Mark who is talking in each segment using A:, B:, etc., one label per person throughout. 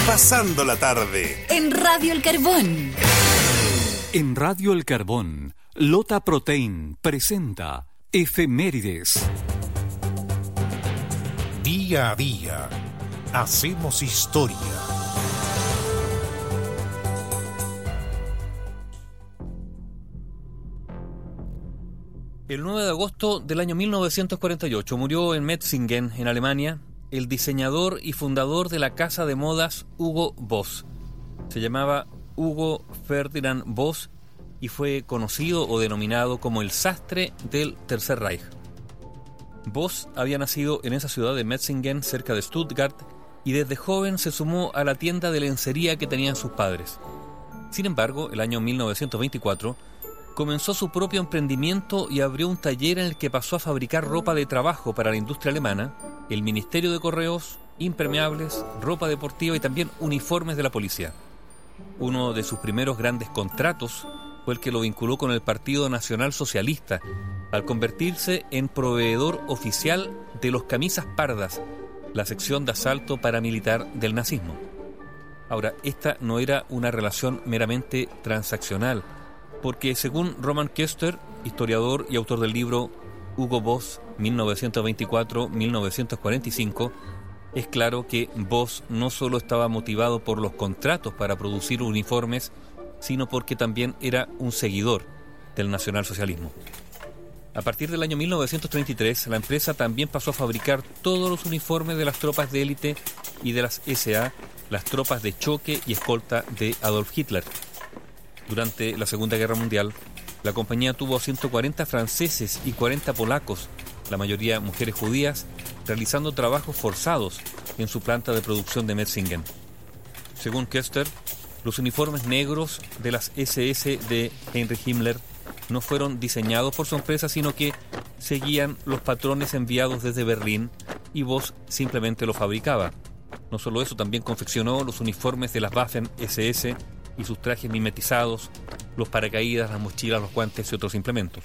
A: Pasando la tarde.
B: En Radio El Carbón.
C: En Radio El Carbón, Lota Protein presenta Efemérides.
A: Día a día, hacemos historia.
D: El 9 de agosto del año 1948 murió en Metzingen, en Alemania, el diseñador y fundador de la casa de modas Hugo Boss. Se llamaba Hugo Ferdinand Boss y fue conocido o denominado como el sastre del Tercer Reich. Boss había nacido en esa ciudad de Metzingen, cerca de Stuttgart, y desde joven se sumó a la tienda de lencería que tenían sus padres. Sin embargo, el año 1924 comenzó su propio emprendimiento y abrió un taller en el que pasó a fabricar ropa de trabajo para la industria alemana, el Ministerio de Correos, impermeables, ropa deportiva y también uniformes de la policía. Uno de sus primeros grandes contratos fue el que lo vinculó con el Partido Nacional Socialista, al convertirse en proveedor oficial de los Camisas Pardas, la sección de asalto paramilitar del nazismo. Ahora, esta no era una relación meramente transaccional, porque según Roman Koester, historiador y autor del libro Hugo Boss 1924-1945, es claro que Boss no solo estaba motivado por los contratos para producir uniformes, sino porque también era un seguidor del nacionalsocialismo. A partir del año 1933, la empresa también pasó a fabricar todos los uniformes de las tropas de élite y de las SA, las tropas de choque y escolta de Adolf Hitler. Durante la Segunda Guerra Mundial, la compañía tuvo 140 franceses y 40 polacos, la mayoría mujeres judías, realizando trabajos forzados en su planta de producción de Metzingen. Según Koester, los uniformes negros de las SS de Heinrich Himmler no fueron diseñados por su empresa, sino que seguían los patrones enviados desde Berlín y Boss simplemente los fabricaba. No solo eso, también confeccionó los uniformes de las Waffen-SS y sus trajes mimetizados, los paracaídas, las mochilas, los guantes y otros implementos.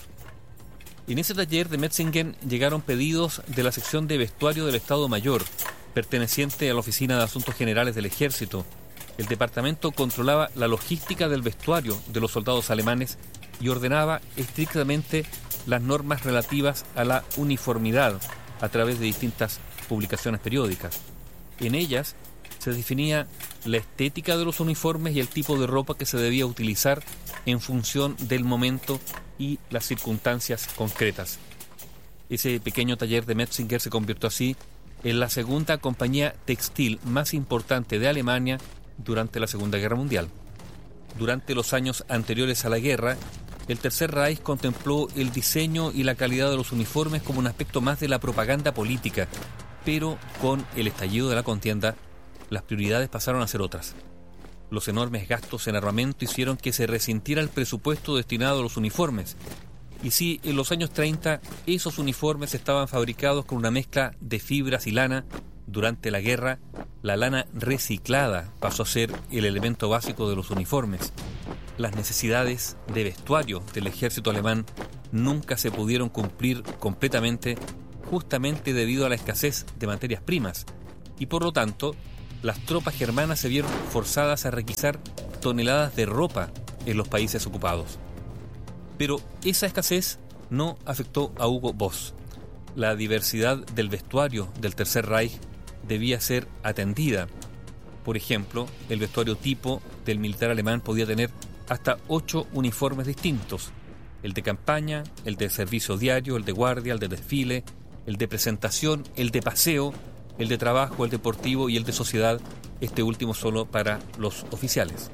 D: En ese taller de Metzingen llegaron pedidos de la sección de vestuario del Estado Mayor, perteneciente a la Oficina de Asuntos Generales del Ejército. El departamento controlaba la logística del vestuario de los soldados alemanes y ordenaba estrictamente las normas relativas a la uniformidad a través de distintas publicaciones periódicas. En ellas se definía la estética de los uniformes y el tipo de ropa que se debía utilizar en función del momento y las circunstancias concretas. Ese pequeño taller de Metzingen se convirtió así en la segunda compañía textil más importante de Alemania durante la Segunda Guerra Mundial. Durante los años anteriores a la guerra, el Tercer Reich contempló el diseño y la calidad de los uniformes como un aspecto más de la propaganda política, pero con el estallido de la contienda, las prioridades pasaron a ser otras. Los enormes gastos en armamento hicieron que se resintiera el presupuesto destinado a los uniformes. Y si en los años 30 esos uniformes estaban fabricados con una mezcla de fibras y lana, durante la guerra, la lana reciclada pasó a ser el elemento básico de los uniformes. Las necesidades de vestuario del ejército alemán nunca se pudieron cumplir completamente, justamente debido a la escasez de materias primas, y por lo tanto, las tropas germanas se vieron forzadas a requisar toneladas de ropa en los países ocupados. Pero esa escasez no afectó a Hugo Boss. La diversidad del vestuario del Tercer Reich debía ser atendida. Por ejemplo, el vestuario tipo del militar alemán podía tener hasta 8 uniformes distintos: el de campaña, el de servicio diario, el de guardia, el de desfile, el de presentación, el de paseo, el de trabajo, el deportivo y el de sociedad, este último solo para los oficiales.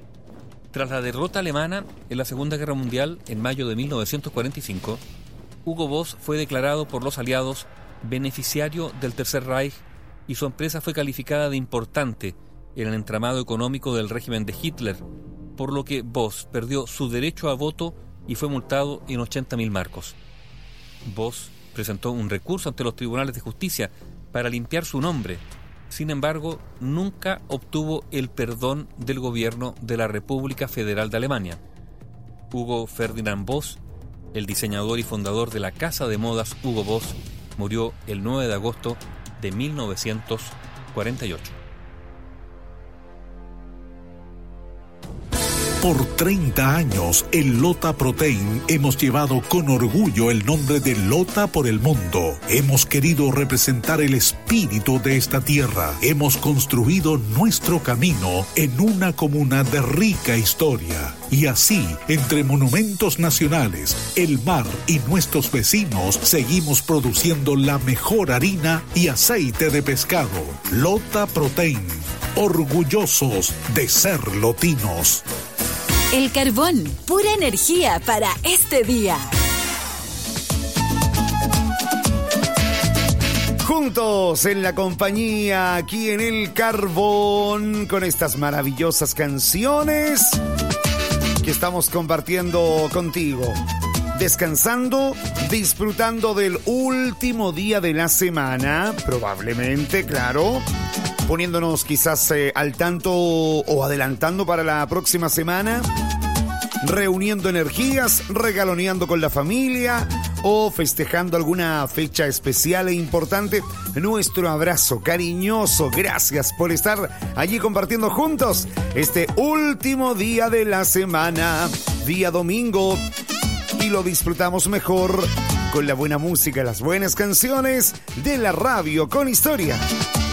D: Tras la derrota alemana en la Segunda Guerra Mundial, en mayo de 1945, Hugo Boss fue declarado por los aliados beneficiario del Tercer Reich y su empresa fue calificada de importante en el entramado económico del régimen de Hitler, por lo que Boss perdió su derecho a voto y fue multado en 80.000 marcos. Boss presentó un recurso ante los tribunales de justicia para limpiar su nombre. Sin embargo, nunca obtuvo el perdón del gobierno de la República Federal de Alemania. Hugo Ferdinand Boss, el diseñador y fundador de la casa de modas Hugo Boss, murió el 9 de agosto de 1948.
A: Por 30 años, en Lota Protein hemos llevado con orgullo el nombre de Lota por el mundo. Hemos querido representar el espíritu de esta tierra. Hemos construido nuestro camino en una comuna de rica historia. Y así, entre monumentos nacionales, el mar y nuestros vecinos, seguimos produciendo la mejor harina y aceite de pescado. Lota Protein, orgullosos de ser lotinos.
B: El carbón, pura energía para este día.
E: Juntos en la compañía, aquí en el carbón, con estas maravillosas canciones que estamos compartiendo contigo. Descansando, disfrutando del último día de la semana, probablemente, claro. Poniéndonos quizás al tanto o adelantando para la próxima semana, reuniendo energías, regaloneando con la familia o festejando alguna fecha especial e importante. Nuestro abrazo cariñoso, gracias por estar allí compartiendo juntos este último día de la semana, día domingo, y lo disfrutamos mejor con la buena música, las buenas canciones de la radio con historia.